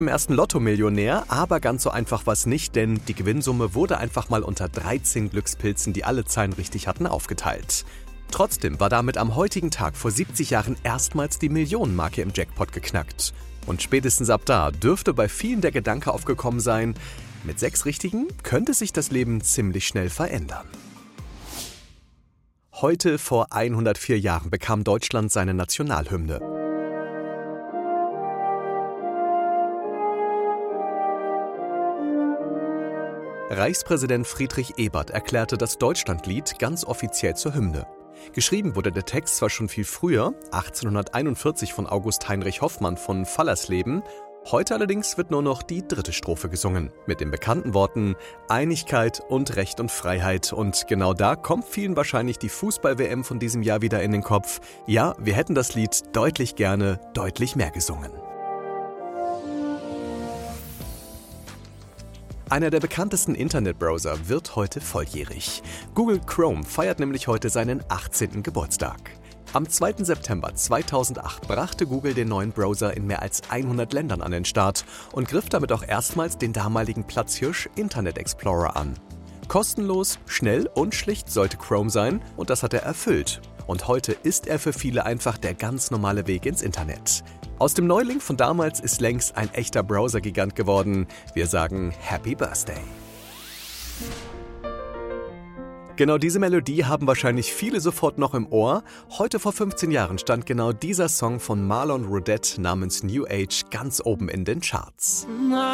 Im ersten Lotto-Millionär, aber ganz so einfach war es nicht, denn die Gewinnsumme wurde einfach mal unter 13 Glückspilzen, die alle Zahlen richtig hatten, aufgeteilt. Trotzdem war damit am heutigen Tag vor 70 Jahren erstmals die Millionenmarke im Jackpot geknackt. Und spätestens ab da dürfte bei vielen der Gedanke aufgekommen sein, mit 6 Richtigen könnte sich das Leben ziemlich schnell verändern. Heute vor 104 Jahren bekam Deutschland seine Nationalhymne. Reichspräsident Friedrich Ebert erklärte das Deutschlandlied ganz offiziell zur Hymne. Geschrieben wurde der Text zwar schon viel früher, 1841 von August Heinrich Hoffmann von Fallersleben, heute allerdings wird nur noch die 3. Strophe gesungen, mit den bekannten Worten Einigkeit und Recht und Freiheit. Und genau da kommt vielen wahrscheinlich die Fußball-WM von diesem Jahr wieder in den Kopf. Ja, wir hätten das Lied deutlich gerne, deutlich mehr gesungen. Einer der bekanntesten Internetbrowser wird heute volljährig. Google Chrome feiert nämlich heute seinen 18. Geburtstag. Am 2. September 2008 brachte Google den neuen Browser in mehr als 100 Ländern an den Start und griff damit auch erstmals den damaligen Platzhirsch Internet Explorer an. Kostenlos, schnell und schlicht sollte Chrome sein und das hat er erfüllt. Und heute ist er für viele einfach der ganz normale Weg ins Internet. Aus dem Neuling von damals ist längst ein echter Browser-Gigant geworden. Wir sagen Happy Birthday. Genau diese Melodie haben wahrscheinlich viele sofort noch im Ohr. Heute vor 15 Jahren stand genau dieser Song von Marlon Roudette namens New Age ganz oben in den Charts.